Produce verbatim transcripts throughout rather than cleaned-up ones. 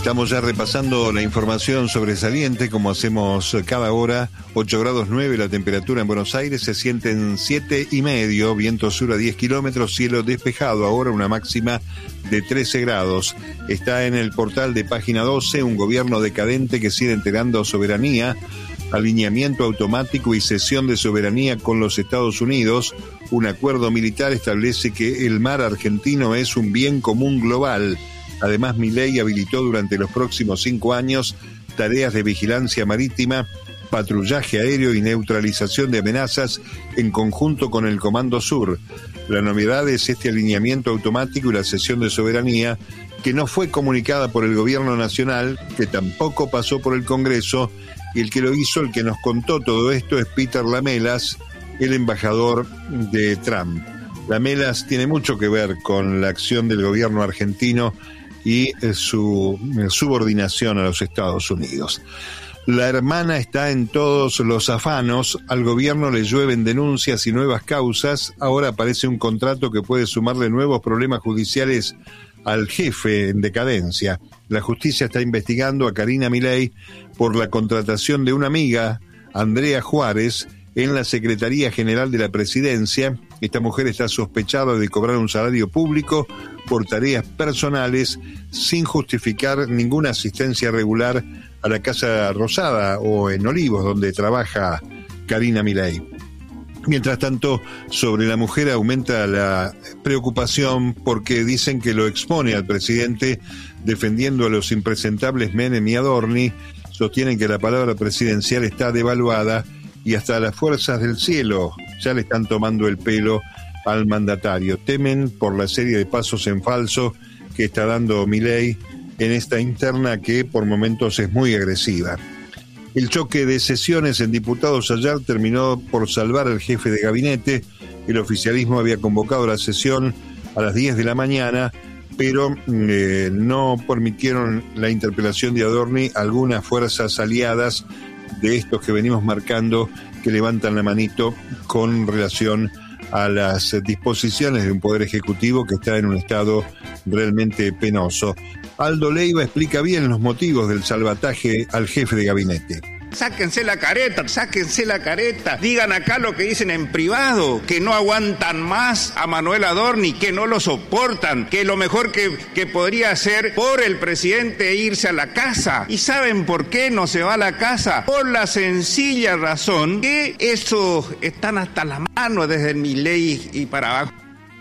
Estamos ya repasando la información sobresaliente, como hacemos cada hora. Ocho grados nueve la temperatura en Buenos Aires, se sienten siete y medio, viento sur a diez kilómetros, cielo despejado, ahora una máxima de trece grados. Está en el portal de Página doce, un gobierno decadente que sigue entregando soberanía, alineamiento automático y cesión de soberanía con los Estados Unidos. Un acuerdo militar establece que el mar argentino es un bien común global. Además, Milei habilitó durante los próximos cinco años tareas de vigilancia marítima, patrullaje aéreo y neutralización de amenazas en conjunto con el Comando Sur. La novedad es este alineamiento automático y la cesión de soberanía, que no fue comunicada por el gobierno nacional, que tampoco pasó por el Congreso, y el que lo hizo, el que nos contó todo esto, es Peter Lamelas, el embajador de Trump. Lamelas tiene mucho que ver con la acción del gobierno argentino y su subordinación a los Estados Unidos. La hermana está en todos los afanos, al gobierno le llueven denuncias y nuevas causas, ahora aparece un contrato que puede sumarle nuevos problemas judiciales al jefe en decadencia. La justicia está investigando a Karina Milei por la contratación de una amiga, Andrea Juárez, en la Secretaría General de la Presidencia. Esta mujer está sospechada de cobrar un salario público por tareas personales sin justificar ninguna asistencia regular a la Casa Rosada o en Olivos, donde trabaja Karina Milei. Mientras tanto, sobre la mujer aumenta la preocupación porque dicen que lo expone al presidente defendiendo a los impresentables Menem y Adorni. Sostienen que la palabra presidencial está devaluada y hasta las fuerzas del cielo ya le están tomando el pelo al mandatario. Temen por la serie de pasos en falso que está dando Milei en esta interna que por momentos es muy agresiva. El choque de sesiones en diputados ayer terminó por salvar al jefe de gabinete. El oficialismo había convocado la sesión a las diez de la mañana, pero eh, no permitieron la interpelación de Adorni a algunas fuerzas aliadas de estos que venimos marcando, que levantan la manito con relación a las disposiciones de un poder ejecutivo que está en un estado realmente penoso. Aldo Leiva explica bien los motivos del salvataje al jefe de gabinete. Sáquense la careta, sáquense la careta. Digan acá lo que dicen en privado, que no aguantan más a Manuel Adorni, que no lo soportan, que lo mejor que, que podría hacer por el presidente es irse a la casa. ¿Y saben por qué no se va a la casa? Por la sencilla razón que eso están hasta las manos desde Milei y para abajo.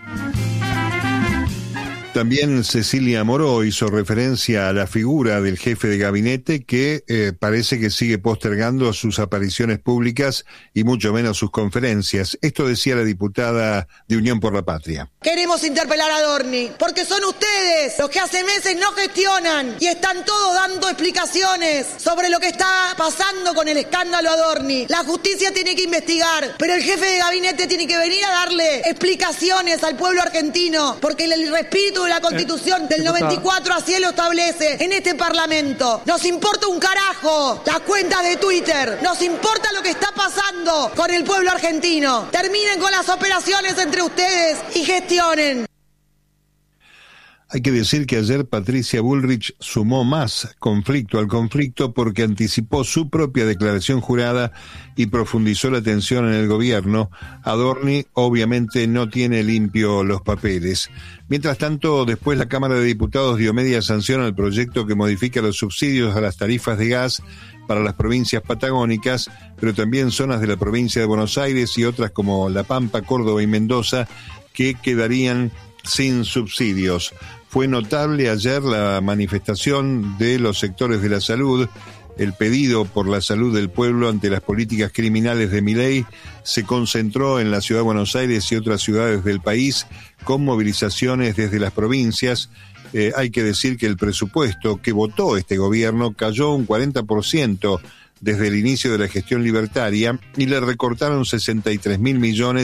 También Cecilia Moró hizo referencia a la figura del jefe de gabinete que eh, parece que sigue postergando sus apariciones públicas y mucho menos sus conferencias. Esto decía la diputada de Unión por la Patria. Queremos interpelar a Adorni, porque son ustedes los que hace meses no gestionan y están todos dando explicaciones sobre lo que está pasando con el escándalo Adorni. La justicia tiene que investigar, pero el jefe de gabinete tiene que venir a darle explicaciones al pueblo argentino, porque el espíritu de la Constitución del noventa y cuatro así lo establece en este Parlamento. Nos importa un carajo las cuentas de Twitter, nos importa lo que está pasando con el pueblo argentino. Terminen con las operaciones entre ustedes y gestionen. Hay que decir que ayer Patricia Bullrich sumó más conflicto al conflicto porque anticipó su propia declaración jurada y profundizó la tensión en el gobierno. Adorni obviamente no tiene limpio los papeles. Mientras tanto, después la Cámara de Diputados dio media sanción al proyecto que modifica los subsidios a las tarifas de gas para las provincias patagónicas, pero también zonas de la provincia de Buenos Aires y otras como La Pampa, Córdoba y Mendoza, que quedarían sin subsidios. Fue notable ayer la manifestación de los sectores de la salud. El pedido por la salud del pueblo ante las políticas criminales de Milei se concentró en la ciudad de Buenos Aires y otras ciudades del país, con movilizaciones desde las provincias. Eh, hay que decir que el presupuesto que votó este gobierno cayó un cuarenta por ciento desde el inicio de la gestión libertaria y le recortaron sesenta y tres mil millones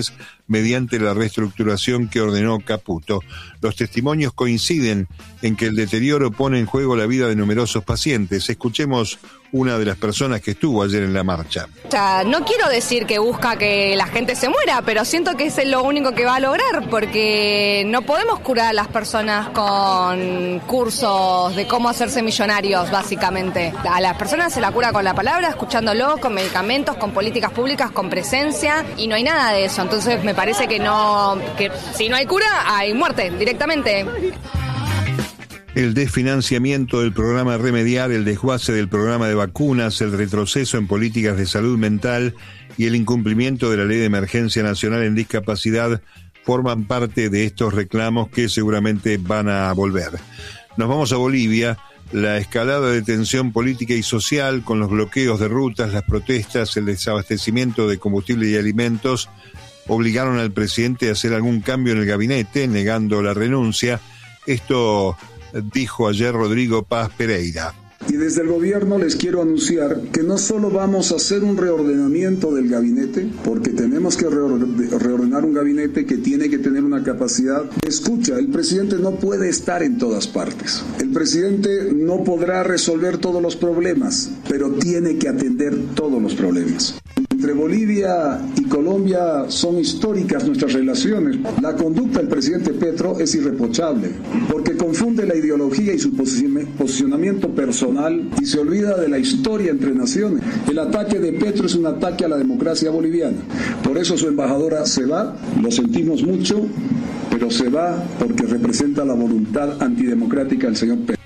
mediante la reestructuración que ordenó Caputo. Los testimonios coinciden en que el deterioro pone en juego la vida de numerosos pacientes. Escuchemos una de las personas que estuvo ayer en la marcha. O sea, no quiero decir que busca que la gente se muera, pero siento que es lo único que va a lograr, porque no podemos curar a las personas con cursos de cómo hacerse millonarios, básicamente. A las personas se la cura con la palabra, escuchándolo, con medicamentos, con políticas públicas, con presencia, y no hay nada de eso. Entonces me parece que no, que si no hay cura, hay muerte directamente. El desfinanciamiento del programa Remediar, el desguace del programa de vacunas, el retroceso en políticas de salud mental y el incumplimiento de la Ley de Emergencia Nacional en Discapacidad forman parte de estos reclamos que seguramente van a volver. Nos vamos a Bolivia. La escalada de tensión política y social con los bloqueos de rutas, las protestas, el desabastecimiento de combustible y alimentos obligaron al presidente a hacer algún cambio en el gabinete, negando la renuncia. Esto dijo ayer Rodrigo Paz Pereira. Y desde el gobierno les quiero anunciar que no solo vamos a hacer un reordenamiento del gabinete, porque tenemos que reordenar un gabinete que tiene que tener una capacidad de escucha. El presidente no puede estar en todas partes. El presidente no podrá resolver todos los problemas, pero tiene que atender todos los problemas. Entre Bolivia y Colombia son históricas nuestras relaciones. La conducta del presidente Petro es irreprochable, porque confunde la ideología y su posicionamiento personal y se olvida de la historia entre naciones. El ataque de Petro es un ataque a la democracia boliviana. Por eso su embajadora se va, lo sentimos mucho, pero se va porque representa la voluntad antidemocrática del señor Petro.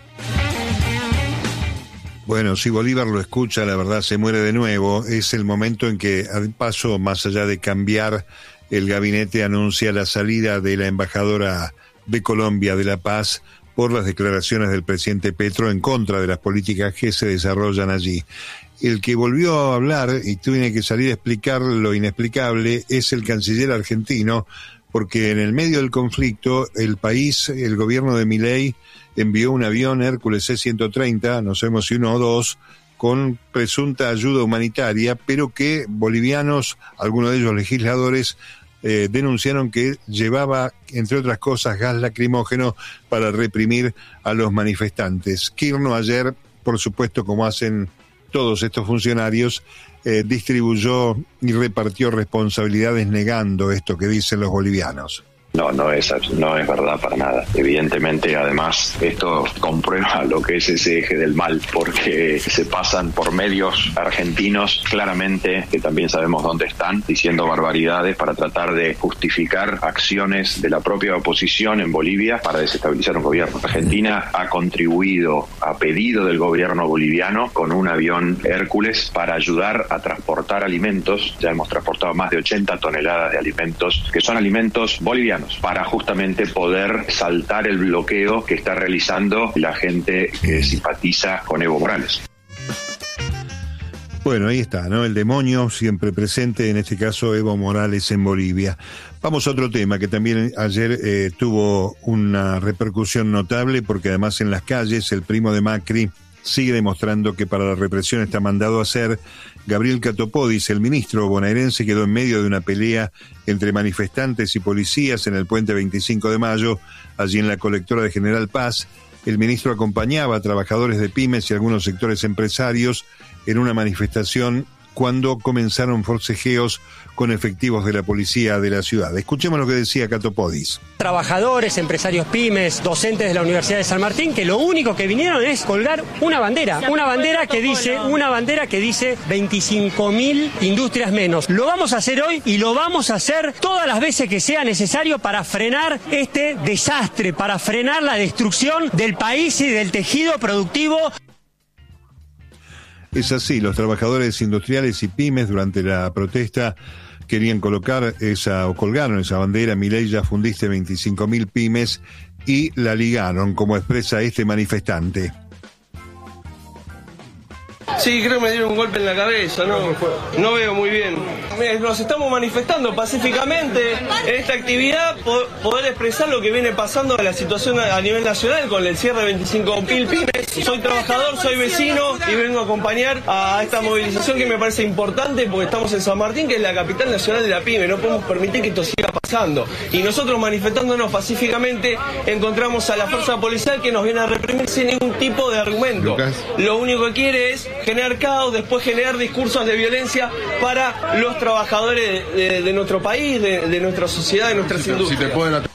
Bueno, si Bolívar lo escucha, la verdad se muere de nuevo. Es el momento en que, al paso, más allá de cambiar, el gabinete anuncia la salida de la embajadora de Colombia de La Paz por las declaraciones del presidente Petro en contra de las políticas que se desarrollan allí. El que volvió a hablar y tiene que salir a explicar lo inexplicable es el canciller argentino, porque en el medio del conflicto el país, el gobierno de Milei, envió un avión Hércules C ciento treinta, no sabemos si uno o dos, con presunta ayuda humanitaria, pero que bolivianos, algunos de ellos legisladores, eh, denunciaron que llevaba, entre otras cosas, gas lacrimógeno para reprimir a los manifestantes. Kirchner ayer, por supuesto, como hacen todos estos funcionarios, eh, distribuyó y repartió responsabilidades negando esto que dicen los bolivianos. No, no es, no es verdad para nada. Evidentemente, además, esto comprueba lo que es ese eje del mal, porque se pasan por medios argentinos, claramente, que también sabemos dónde están, diciendo barbaridades para tratar de justificar acciones de la propia oposición en Bolivia para desestabilizar un gobierno. Argentina ha contribuido, a pedido del gobierno boliviano, con un avión Hércules para ayudar a transportar alimentos. Ya hemos transportado más de ochenta toneladas de alimentos, que son alimentos bolivianos, para justamente poder saltar el bloqueo que está realizando la gente que simpatiza con Evo Morales. Bueno, ahí está, ¿no? El demonio siempre presente, en este caso Evo Morales en Bolivia. Vamos a otro tema que también ayer eh, tuvo una repercusión notable, porque además en las calles el primo de Macri sigue demostrando que para la represión está mandado a hacer. Gabriel Catopodis, el ministro bonaerense, quedó en medio de una pelea entre manifestantes y policías en el puente veinticinco de mayo, allí en la colectora de General Paz. El ministro acompañaba a trabajadores de pymes y algunos sectores empresarios en una manifestación cuando comenzaron forcejeos con efectivos de la policía de la ciudad. Escuchemos lo que decía Catopodis. Trabajadores, empresarios pymes, docentes de la Universidad de San Martín, que lo único que vinieron es colgar una bandera, una bandera que dice, una bandera que dice veinticinco mil industrias menos. Lo vamos a hacer hoy y lo vamos a hacer todas las veces que sea necesario para frenar este desastre, para frenar la destrucción del país y del tejido productivo. Es así, los trabajadores industriales y pymes durante la protesta querían colocar esa, o colgaron esa bandera, Milei ya fundiste veinticinco mil pymes, y la ligaron, como expresa este manifestante. Sí, creo que me dieron un golpe en la cabeza, no, no veo muy bien. nos estamos manifestando pacíficamente en esta actividad, poder expresar lo que viene pasando en la situación a nivel nacional con el cierre de veinticinco mil pymes. Soy trabajador, soy vecino y vengo a acompañar a esta movilización que me parece importante porque estamos en San Martín, que es la capital nacional de la pyme. No podemos permitir que esto siga pasando. Y nosotros, manifestándonos pacíficamente, encontramos a la fuerza policial que nos viene a reprimir sin ningún tipo de argumento. Lucas. Lo único que quiere es generar caos, después generar discursos de violencia para los trabajadores de, de, de nuestro país, de, de nuestra sociedad, de nuestras si industrias. Si te pueden...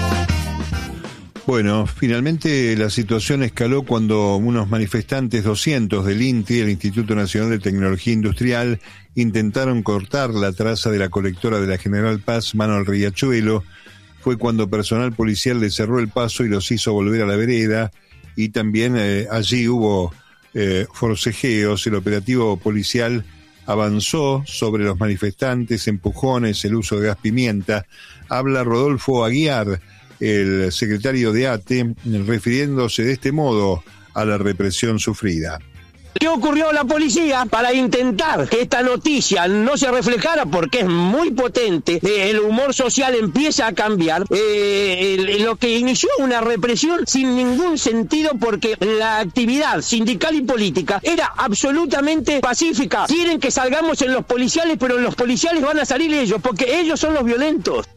Bueno, finalmente la situación escaló cuando unos manifestantes doscientos del INTI, el Instituto Nacional de Tecnología Industrial, intentaron cortar la traza de la colectora de la General Paz, mano al Riachuelo. Fue cuando personal policial les cerró el paso y los hizo volver a la vereda, y también eh, allí hubo eh, forcejeos. El operativo policial avanzó sobre los manifestantes, empujones, el uso de gas pimienta. Habla Rodolfo Aguiar, el secretario de A T E, refiriéndose de este modo a la represión sufrida. ¿Qué ocurrió a la policía para intentar que esta noticia no se reflejara? Porque es muy potente, eh, el humor social empieza a cambiar, eh, el, lo que inició una represión sin ningún sentido, porque la actividad sindical y política era absolutamente pacífica. Quieren que salgamos en los policiales, pero en los policiales van a salir ellos, porque ellos son los violentos.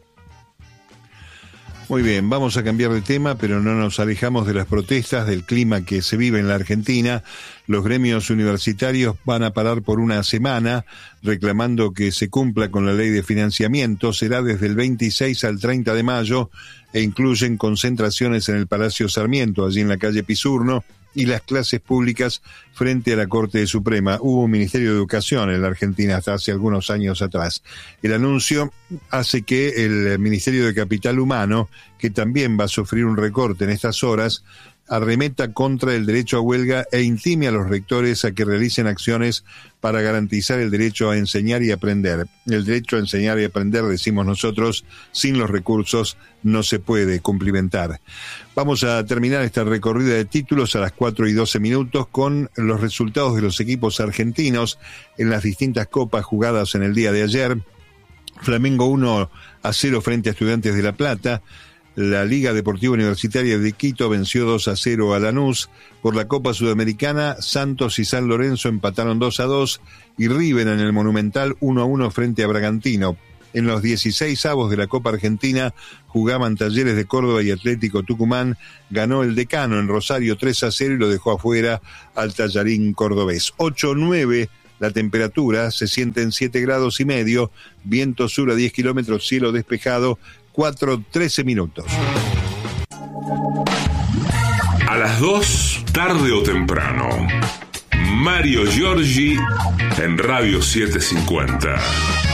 Muy bien, vamos a cambiar de tema, pero no nos alejamos de las protestas, del clima que se vive en la Argentina. Los gremios universitarios van a parar por una semana reclamando que se cumpla con la ley de financiamiento. Será desde el veintiséis al treinta de mayo e incluyen concentraciones en el Palacio Sarmiento, allí en la calle Pisurno, y las clases públicas frente a la Corte Suprema. Hubo un Ministerio de Educación en la Argentina hasta hace algunos años atrás. El anuncio hace que el Ministerio de Capital Humano, que también va a sufrir un recorte en estas horas, arremeta contra el derecho a huelga e intime a los rectores a que realicen acciones para garantizar el derecho a enseñar y aprender. El derecho a enseñar y aprender, decimos nosotros, sin los recursos no se puede cumplimentar. Vamos a terminar esta recorrida de títulos a las cuatro y doce minutos con los resultados de los equipos argentinos en las distintas copas jugadas en el día de ayer. Flamengo uno a cero frente a Estudiantes de La Plata. La Liga Deportiva Universitaria de Quito venció dos a cero a Lanús. Por la Copa Sudamericana, Santos y San Lorenzo empataron dos a dos y River en el Monumental uno a uno frente a Bragantino. En los dieciseisavos de la Copa Argentina jugaban Talleres de Córdoba y Atlético Tucumán. Ganó el Decano en Rosario tres a cero y lo dejó afuera al Tallarín cordobés. ocho nueve la temperatura, se sienten siete grados y medio, viento sur a diez kilómetros, cielo despejado. cuatro trece minutos. A las dos, tarde o temprano, Mario Giorgi en Radio setecientos cincuenta.